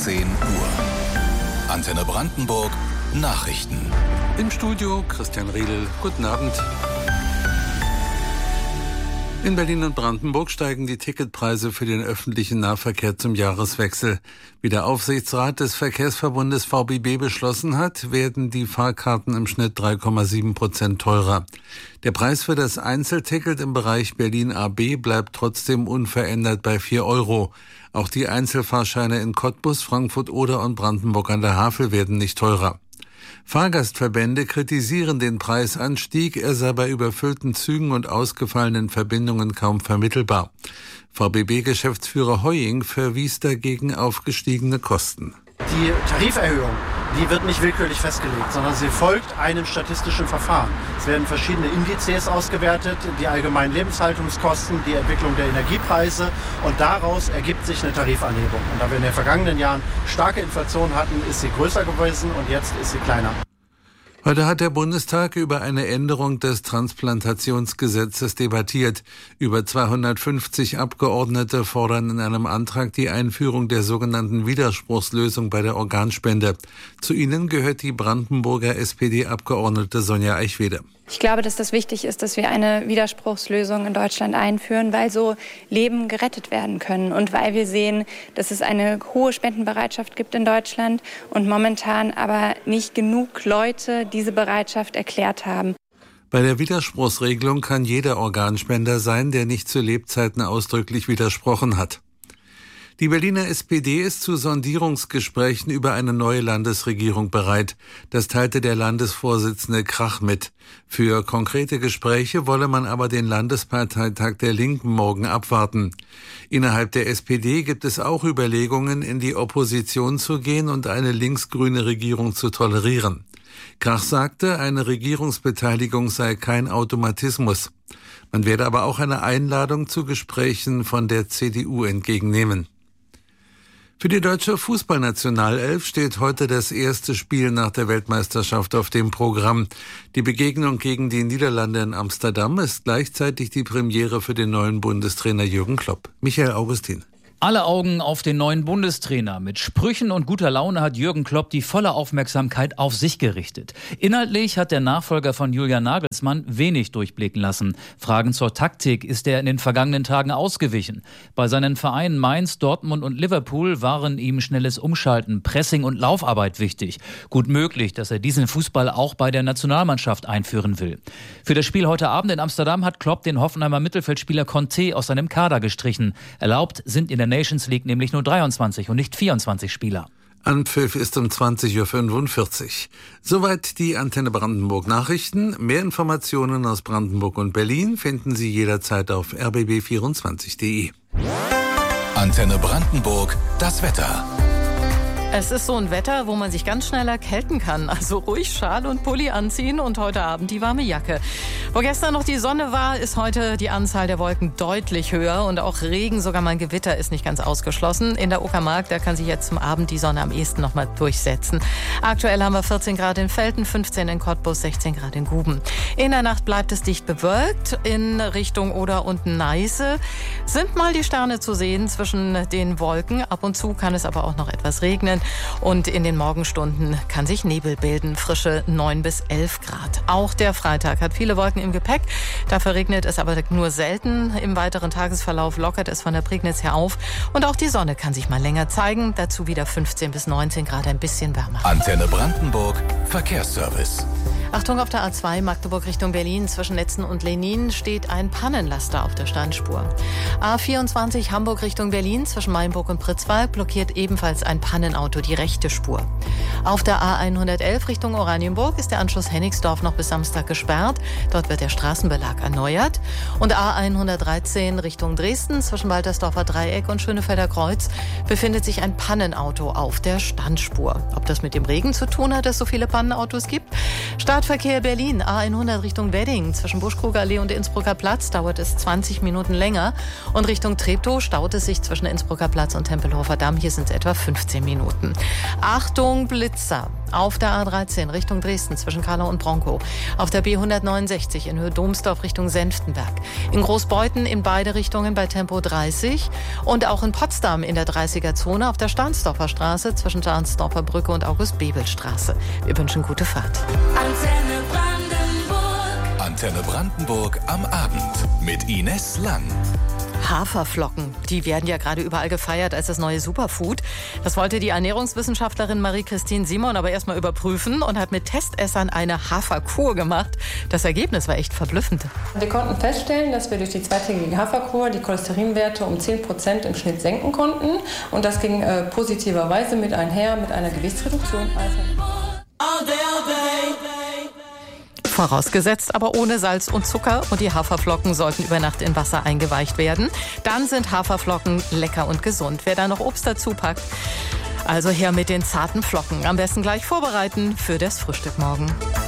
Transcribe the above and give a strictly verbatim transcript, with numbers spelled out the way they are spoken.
zehn Uhr. Antenne Brandenburg Nachrichten. Im Studio Christian Riedel. Guten Abend. In Berlin und Brandenburg steigen die Ticketpreise für den öffentlichen Nahverkehr zum Jahreswechsel. Wie der Aufsichtsrat des Verkehrsverbundes V B B beschlossen hat, werden die Fahrkarten im Schnitt drei Komma sieben Prozent teurer. Der Preis für das Einzelticket im Bereich Berlin A B bleibt trotzdem unverändert bei vier Euro. Auch die Einzelfahrscheine in Cottbus, Frankfurt Oder und Brandenburg an der Havel werden nicht teurer. Fahrgastverbände kritisieren den Preisanstieg, er sei bei überfüllten Zügen und ausgefallenen Verbindungen kaum vermittelbar. V B B-Geschäftsführer Heuing verwies dagegen auf gestiegene Kosten. Die Tariferhöhung, die wird nicht willkürlich festgelegt, sondern sie folgt einem statistischen Verfahren. Es werden verschiedene Indizes ausgewertet, die allgemeinen Lebenshaltungskosten, die Entwicklung der Energiepreise, und daraus ergibt sich eine Tarifanhebung. Und da wir in den vergangenen Jahren starke Inflation hatten, ist sie größer gewesen und jetzt ist sie kleiner. Heute hat der Bundestag über eine Änderung des Transplantationsgesetzes debattiert. Über zweihundertfünfzig Abgeordnete fordern in einem Antrag die Einführung der sogenannten Widerspruchslösung bei der Organspende. Zu ihnen gehört die Brandenburger S P D-Abgeordnete Sonja Eichwede. Ich glaube, dass das wichtig ist, dass wir eine Widerspruchslösung in Deutschland einführen, weil so Leben gerettet werden können und weil wir sehen, dass es eine hohe Spendenbereitschaft gibt in Deutschland und momentan aber nicht genug Leute diese Bereitschaft erklärt haben. Bei der Widerspruchsregelung kann jeder Organspender sein, der nicht zu Lebzeiten ausdrücklich widersprochen hat. Die Berliner S P D ist zu Sondierungsgesprächen über eine neue Landesregierung bereit. Das teilte der Landesvorsitzende Krach mit. Für konkrete Gespräche wolle man aber den Landesparteitag der Linken morgen abwarten. Innerhalb der S P D gibt es auch Überlegungen, in die Opposition zu gehen und eine linksgrüne Regierung zu tolerieren. Krach sagte, eine Regierungsbeteiligung sei kein Automatismus. Man werde aber auch eine Einladung zu Gesprächen von der C D U entgegennehmen. Für die deutsche Fußballnationalelf steht heute das erste Spiel nach der Weltmeisterschaft auf dem Programm. Die Begegnung gegen die Niederlande in Amsterdam ist gleichzeitig die Premiere für den neuen Bundestrainer Jürgen Klopp. Michael Augustin. Alle Augen auf den neuen Bundestrainer. Mit Sprüchen und guter Laune hat Jürgen Klopp die volle Aufmerksamkeit auf sich gerichtet. Inhaltlich hat der Nachfolger von Julian Nagelsmann wenig durchblicken lassen. Fragen zur Taktik ist er in den vergangenen Tagen ausgewichen. Bei seinen Vereinen Mainz, Dortmund und Liverpool waren ihm schnelles Umschalten, Pressing und Laufarbeit wichtig. Gut möglich, dass er diesen Fußball auch bei der Nationalmannschaft einführen will. Für das Spiel heute Abend in Amsterdam hat Klopp den Hoffenheimer Mittelfeldspieler Conte aus seinem Kader gestrichen. Erlaubt sind in der Nations League nämlich nur dreiundzwanzig und nicht vierundzwanzig Spieler. Anpfiff ist um zwanzig Uhr fünfundvierzig. Soweit die Antenne Brandenburg Nachrichten. Mehr Informationen aus Brandenburg und Berlin finden Sie jederzeit auf r b b vierundzwanzig punkt d e. Antenne Brandenburg, das Wetter. Es ist so ein Wetter, wo man sich ganz schnell erkälten kann. Also ruhig Schal und Pulli anziehen und heute Abend die warme Jacke. Wo gestern noch die Sonne war, ist heute die Anzahl der Wolken deutlich höher. Und auch Regen, sogar mal ein Gewitter ist nicht ganz ausgeschlossen. In der Uckermark, da kann sich jetzt zum Abend die Sonne am ehesten noch mal durchsetzen. Aktuell haben wir vierzehn Grad in Velten, fünfzehn in Cottbus, sechzehn Grad in Guben. In der Nacht bleibt es dicht bewölkt. In Richtung Oder und Neiße sind mal die Sterne zu sehen zwischen den Wolken. Ab und zu kann es aber auch noch etwas regnen. Und in den Morgenstunden kann sich Nebel bilden, frische neun bis elf Grad. Auch der Freitag hat viele Wolken im Gepäck. Dafür regnet es aber nur selten. Im weiteren Tagesverlauf lockert es von der Prignitz her auf. Und auch die Sonne kann sich mal länger zeigen. Dazu wieder fünfzehn bis neunzehn Grad, ein bisschen wärmer. Antenne Brandenburg, Verkehrsservice. Achtung, auf der A zwei Magdeburg Richtung Berlin zwischen Netzen und Lenin steht ein Pannenlaster auf der Standspur. A vierundzwanzig Hamburg Richtung Berlin zwischen Mainburg und Pritzwalk blockiert ebenfalls ein Pannenauto die rechte Spur. Auf der A hundertelf Richtung Oranienburg ist der Anschluss Hennigsdorf noch bis Samstag gesperrt. Dort wird der Straßenbelag erneuert. Und A hundertdreizehn Richtung Dresden zwischen Waltersdorfer Dreieck und Schönefelder Kreuz befindet sich ein Pannenauto auf der Standspur. Ob das mit dem Regen zu tun hat, dass es so viele Pannenautos gibt? Startverkehr Berlin, A hundert Richtung Wedding. Zwischen Buschkruger Allee und Innsbrucker Platz dauert es zwanzig Minuten länger. Und Richtung Treptow staut es sich zwischen Innsbrucker Platz und Tempelhofer Damm. Hier sind es etwa fünfzehn Minuten. Achtung, Blitzer. Auf der A dreizehn Richtung Dresden zwischen Kallau und Bronkow. Auf der B hundertneunundsechzig in Höhe Domsdorf Richtung Senftenberg. In Großbeuthen in beide Richtungen bei Tempo dreißig. Und auch in Potsdam in der dreißiger-Zone auf der Stahnsdorfer Straße zwischen Stahnsdorfer Brücke und August-Bebel-Straße. Wir wünschen gute Fahrt. Antenne Brandenburg. Antenne Brandenburg am Abend mit Ines Lang. Haferflocken, die werden ja gerade überall gefeiert als das neue Superfood. Das wollte die Ernährungswissenschaftlerin Marie-Christine Simon aber erstmal überprüfen und hat mit Testessern eine Haferkur gemacht. Das Ergebnis war echt verblüffend. Wir konnten feststellen, dass wir durch die zweitägige Haferkur die Cholesterinwerte um zehn Prozent im Schnitt senken konnten. Und das ging äh, positiverweise mit einher mit einer Gewichtsreduktion. Vorausgesetzt aber ohne Salz und Zucker, und die Haferflocken sollten über Nacht in Wasser eingeweicht werden. Dann sind Haferflocken lecker und gesund. Wer da noch Obst dazu packt, also her mit den zarten Flocken. Am besten gleich vorbereiten für das Frühstück morgen.